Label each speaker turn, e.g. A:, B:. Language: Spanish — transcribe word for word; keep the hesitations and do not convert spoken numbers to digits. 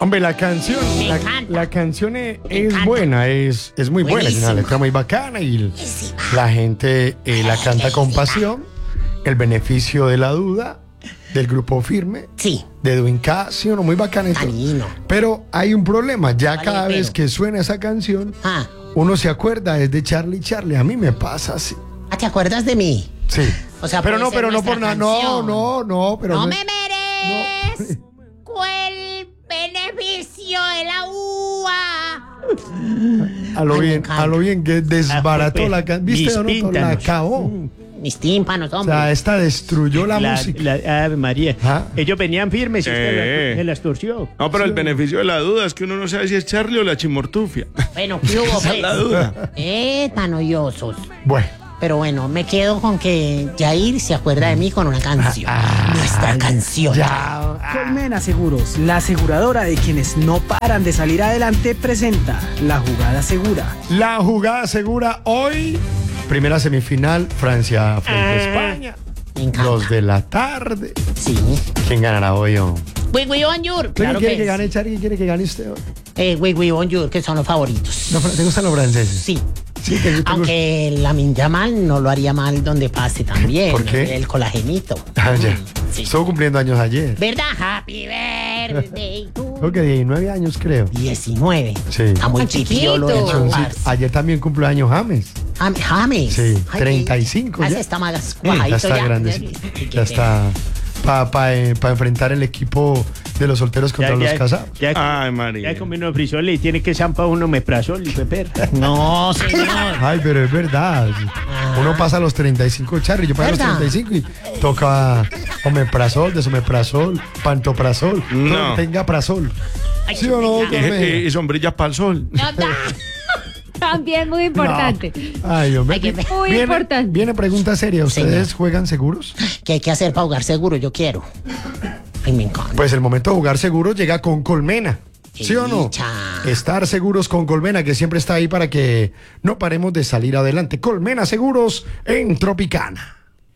A: Hombre, la canción,
B: Me
A: la,
B: encanta.
A: la canción es,
B: Me
A: es
B: encanta.
A: buena, es, es muy buena, es
B: Buenísima.
A: una letra muy bacana y
B: Buenísima.
A: la gente eh, la canta con pasión. El beneficio de la duda del grupo Firme,
B: Sí.
A: de Edwin K, sí o no, muy bacana y todo.
B: Danilo.
A: Pero hay un problema, ya
B: Vale,
A: cada
B: pero-
A: vez que suena esa canción,
B: Ah,
A: uno se acuerda es de Charlie Charlie. A mí me pasa así.
B: ah, ¿te acuerdas de mí?
A: Sí.
B: O sea,
A: pero
B: puede
A: no,
B: ser
A: pero no por
B: nuestra
A: nada. No,
B: canción.
A: no, no, pero
B: no,
A: no
B: me
A: es-
B: merezco el beneficio de la U A.
A: A lo
B: Ay, me
A: bien,
B: encanta.
A: a lo bien que desbarató
C: Ah,
A: la canción. ¿Viste
C: mis
A: o no? La
C: píntanos.
A: acabó.
B: Mis tímpanos,
A: O
B: hombre.
A: sea, esta destruyó la,
C: La,
A: música.
C: la- Ave María.
A: ¿Ah?
C: Ellos venían firmes y usted
D: Eh.
C: la- se las torció.
D: No, pero el beneficio de la duda es que uno no sabe si es Charlie o la chimortufia.
B: Bueno, ¿qué hubo,
D: Esa es la
B: pues?
D: duda.
B: Eh, tan odiosos.
A: Bueno,
B: Pero bueno, me quedo con que Jair se acuerda de mí con una canción. Nuestra canción.
A: ya.
E: Colmena Seguros, la aseguradora de quienes no paran de salir adelante, presenta La Jugada Segura.
A: La jugada segura hoy. Primera semifinal, Francia frente a España.
B: Me encanta.
A: Dos de la tarde.
B: Sí.
A: ¿Quién ganará hoy? Oh?
B: Oui, oui, bonjour.
A: ¿Quién
B: Claro
A: quiere
B: que
A: que
B: es.
A: gane Charlie? ¿Quién quiere que gane usted hoy?
B: Eh, oui, oui, bonjour, que son los favoritos.
A: No, ¿te gustan los franceses?
B: Sí.
A: Sí, te, te
B: Aunque Lamine Yamal no lo haría mal donde pase también.
A: ¿Por qué?
B: El colagenito.
A: Ah, ya.
B: Sí.
A: Estuvo cumpliendo años ayer.
B: ¿Verdad? Happy birthday to
A: Creo que diecinueve años, creo.
B: diecinueve.
A: Sí.
B: Está muy
F: Tan
B: chiquito.
F: chiquito.
A: Entonces, ayer también cumplió años James.
B: James.
A: Sí,
B: Ay,
A: treinta y cinco
B: ah,
A: ya.
B: ese está más
A: Ya
B: cuajadito
A: está
B: ya.
A: grandecito.
B: Qué
A: Ya está para pa, eh, pa enfrentar el equipo de los solteros contra los casados.
C: Ya,
D: Ay, María.
C: ya comió unos frisoles y tiene que zampar uno meprazol y peper.
B: No, señor.
A: Ay, pero es verdad. Uno pasa a los treinta y cinco, Charly. Yo paso a los
B: ¿Verdad?
A: treinta y cinco y toca omeprazol, desomeprazol, pantoprazol.
D: No.
A: todo lo que tenga prazol.
B: Ay,
A: ¿Sí o no,
B: qué
A: doctor
D: Y,
A: Mejía?
D: y- y sombrillas para el sol.
B: No, no.
F: También muy importante.
A: Ay, hombre.
B: Ay, qué-
F: Muy
A: viene,
F: importante.
A: Viene pregunta seria. ¿Ustedes
B: Señor.
A: juegan seguros?
B: ¿Qué hay que hacer para jugar seguro? Yo quiero. Ay, me encanta.
A: Pues el momento de jugar seguros llega con Colmena. ¿Sí o no?
B: Dicha.
A: Estar seguros con Colmena, que siempre está ahí para que no paremos de salir adelante. Colmena Seguros en Tropicana.